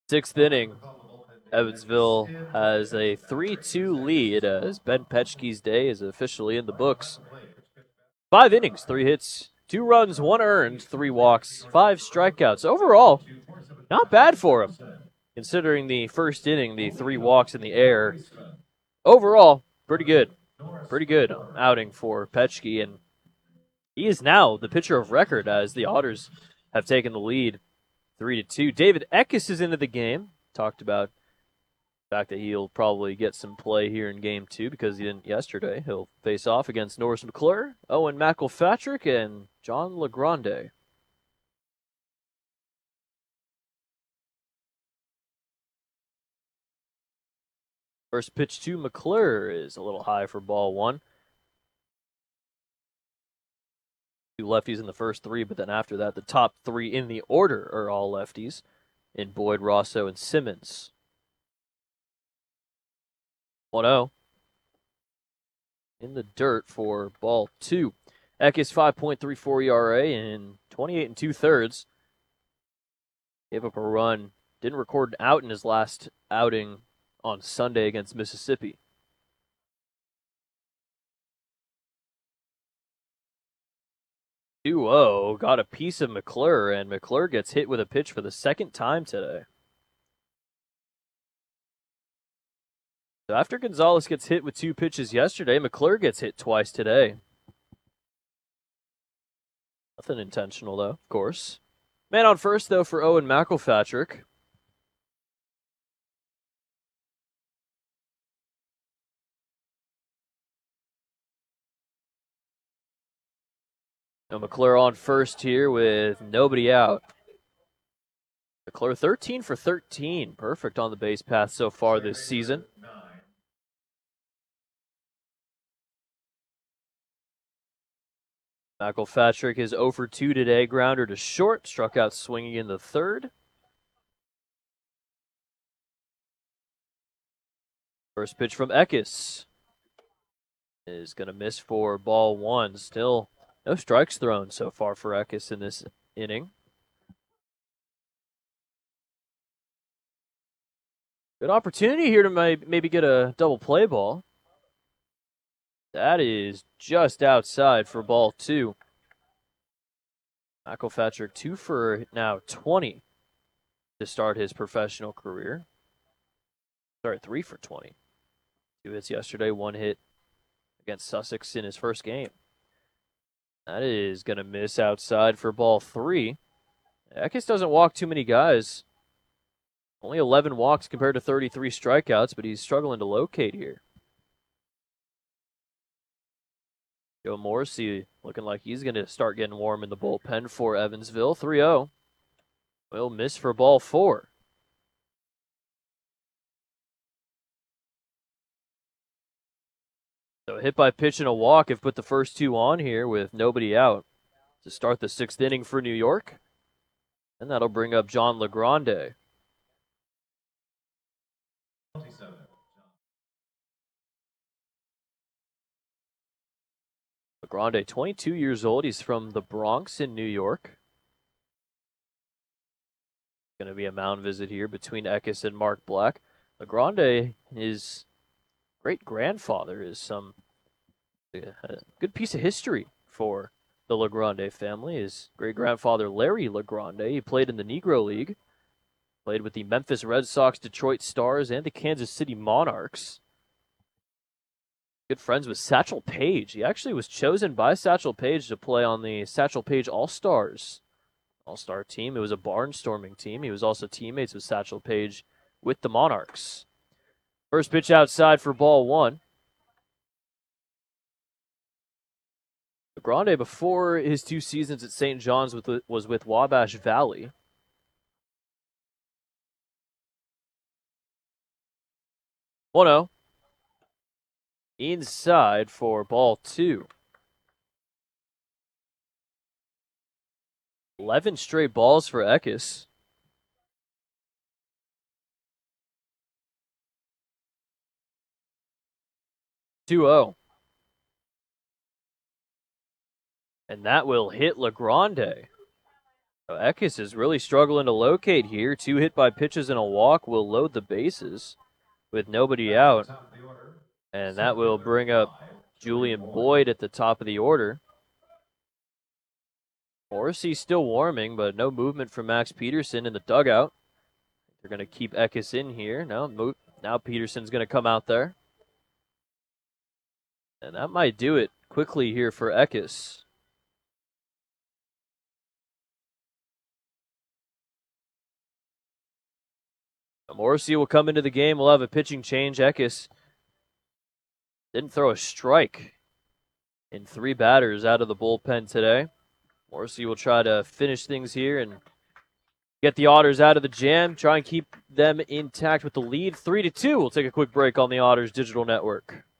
Sixth inning, Evansville has a 3-2 lead as Ben Petchke's day is officially in the books. 5 innings, 3 hits, 2 runs, 1 earned, 3 walks, 5 strikeouts. Overall, not bad for him, considering the first inning, the 3 walks in the air. Overall, pretty good. Pretty good outing for Petchke, and he is now the pitcher of record as the Otters have taken the lead 3-2. David Eckes is into the game. Talked about the fact that he'll probably get some play here in game 2 because he didn't yesterday. He'll face off against Norris McClure, Owen McElfatrick, and John LeGrande. First pitch to McClure is a little high for ball 1. 2 lefties in the first 3, but then after that, the top 3 in the order are all lefties in Boyd, Rosso, and Simmons. 1-0. In the dirt for ball 2. Eckes 5.34 ERA in 28 and 2/3. Gave up a run. Didn't record an out in his last outing on Sunday against Mississippi. 2-0. Got a piece of McClure, and McClure gets hit with a pitch for the second time today. So after Gonzalez gets hit with 2 pitches yesterday, McClure gets hit twice today. Nothing intentional, though, of course. Man on first, though, for Owen McElfatrick. Now McClure on first here with nobody out. McClure 13 for 13. Perfect on the base path so far this season. McElfatrick is 0 for 2 today. Grounder to short. Struck out swinging in the third. First pitch from Eckes is going to miss for ball 1. Still no strikes thrown so far for Eckes in this inning. Good opportunity here to maybe get a double play ball. That is just outside for ball 2. McElfatrick 2 for now 20 to start his professional career. Sorry, 3 for 20. 2 hits yesterday, 1 hit against Sussex in his first game. That is going to miss outside for ball 3. Eckes doesn't walk too many guys. Only 11 walks compared to 33 strikeouts, but he's struggling to locate here. Joe Morrissey looking like he's going to start getting warm in the bullpen for Evansville. 3-0. Will miss for ball 4. So hit by pitch and a walk have put the first 2 on here with nobody out to start the 6th inning for New York. And that'll bring up John LeGrande. LeGrande, 22 years old. He's from the Bronx in New York. Going to be a mound visit here between Eckes and Mark Black. LeGrande, his great-grandfather, is a good piece of history for the LeGrande family. His great-grandfather, Larry LeGrande, he played in the Negro League, played with the Memphis Red Sox, Detroit Stars, and the Kansas City Monarchs. Good friends with Satchel Paige. He actually was chosen by Satchel Paige to play on the Satchel Paige All-Stars All-Star team. It was a barnstorming team. He was also teammates with Satchel Paige with the Monarchs. First pitch outside for ball 1. LeGrande, before his 2 seasons at St. John's, was with Wabash Valley. One-0. Inside for ball 2. 11 straight balls for Eckes. Two-0. And that will hit LeGrande. Eckes is really struggling to locate here. 2 hit by pitches and a walk will load the bases with nobody out. And that will bring up Julian Boyd at the top of the order. Morrissey still warming, but no movement from Max Peterson in the dugout. They're going to keep Eckes in here. Now Peterson's going to come out there. And that might do it quickly here for Eckes. Morrissey will come into the game. We'll have a pitching change. Eckes didn't throw a strike in 3 batters out of the bullpen today. Morrissey will try to finish things here and get the Otters out of the jam. Try and keep them intact with the lead. 3-2. We'll take a quick break on the Otters Digital Network.